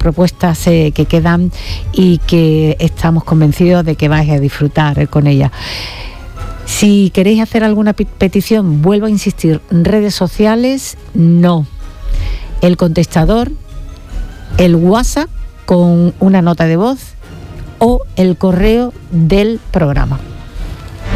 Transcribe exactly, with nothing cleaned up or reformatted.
propuestas eh, que quedan y que estamos convencidos de que vais a disfrutar eh, con ellas. Si queréis hacer alguna petición, vuelvo a insistir, redes sociales, no. El contestador, el WhatsApp con una nota de voz o el correo del programa.